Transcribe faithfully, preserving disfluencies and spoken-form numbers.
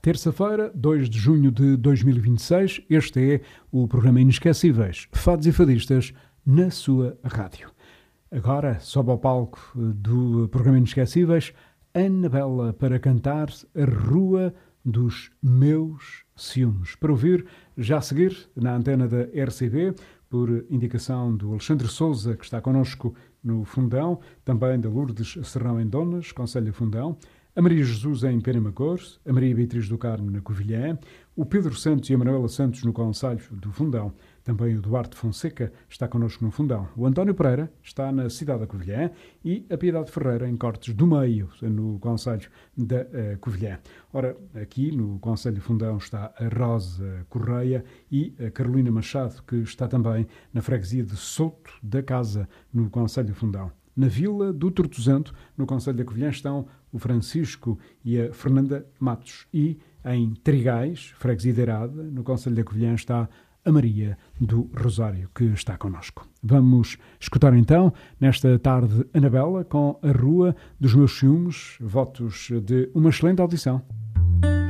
Terça-feira, dois de junho de dois mil e vinte e seis, este é o programa Inesquecíveis, Fados e Fadistas, na sua rádio. Agora, sobe ao palco do programa Inesquecíveis, Anabela para cantar A Rua dos Meus Ciúmes. Para ouvir, já a seguir, na antena da R C B, por indicação do Alexandre Souza, que está connosco no Fundão, também da Lourdes Serrão em Donas, Conselho Fundão, a Maria Jesus em Penamacores, a Maria Beatriz do Carmo na Covilhã, o Pedro Santos e a Manuela Santos no Conselho do Fundão, também o Duarte Fonseca está connosco no Fundão, o António Pereira está na cidade da Covilhã e a Piedade Ferreira em Cortes do Meio, no Conselho da uh, Covilhã. Ora, aqui no Conselho Fundão está a Rosa Correia e a Carolina Machado, que está também na freguesia de Souto da Casa, no Conselho Fundão. Na Vila do Tortozento, no Conselho da Covilhã, estão o Francisco e a Fernanda Matos. E em Trigais, freguesia de Eirada, no Conselho da Covilhã, está a Maria do Rosário, que está connosco. Vamos escutar então, nesta tarde, Anabela, com A Rua dos Meus Ciúmes, votos de uma excelente audição.